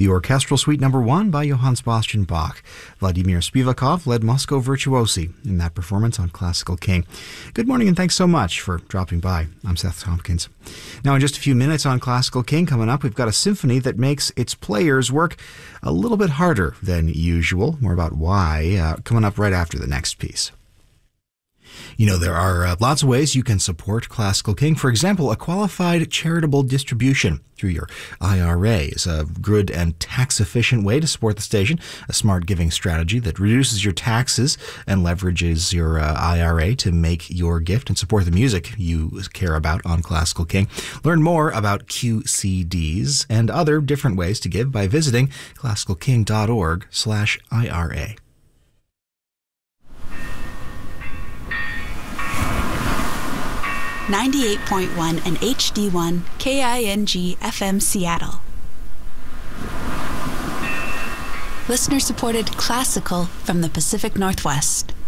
The Orchestral Suite No. 1 by Johann Sebastian Bach. Vladimir Spivakov led Moscow Virtuosi in that performance on Classical King. Good morning and thanks so much for dropping by. I'm Seth Tompkins. Now in just a few minutes on Classical King coming up, we've got a symphony that makes its players work a little bit harder than usual. More about why coming up right after the next piece. You know, there are lots of ways you can support Classical King. For example, a qualified charitable distribution through your IRA is a good and tax-efficient way to support the station, a smart giving strategy that reduces your taxes and leverages your IRA to make your gift and support the music you care about on Classical King. Learn more about QCDs and other different ways to give by visiting classicalking.org/IRA. 98.1 and HD1 KING FM Seattle. Listener-supported classical from the Pacific Northwest.